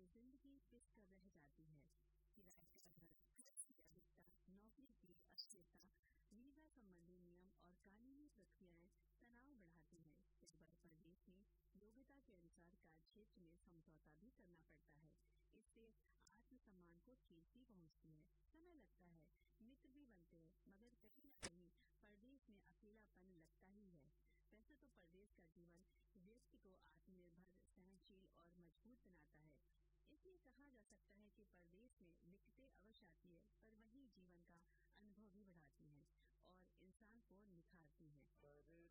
जिंदगी पिस कर रह जाती है। किराए का घर, खर्च की अधिकता, नौकरी की अस्थिरता, वीजा संबंधी नियम और कानूनी प्रक्रियाएं तनाव बढ़ाती हैं। कई बार परदेश में योग्यता के अनुसार कार्य क्षेत्र में समझौता भी करना पड़ता है। इससे आत्मसम्मान को ठेस भी पहुंचती है। समय लगता है, मित्र भी बनते हैं, मगर कहीं न कहीं परदेश में अकेलापन लगता ही है। वैसे तो परदेश का जीवन व्यक्ति को आत्मनिर्भर, सहनशील और मजबूत बनाता है। इसलिए कहा जा सकता है कि परदेश में दिक्कतें अवश्य आती है, पर वही जीवन का अनुभव भी बढ़ाती हैं और इंसान को निखारती हैं।